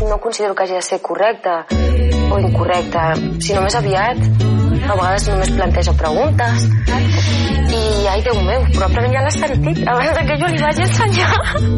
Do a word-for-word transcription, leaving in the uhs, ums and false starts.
no considero que hagi de ser correcta o incorrecta, sinó més aviat a vegades només plantejo preguntes i ai Déu meu, probablement ja l'has sentit abans que jo li vagi ensenyar.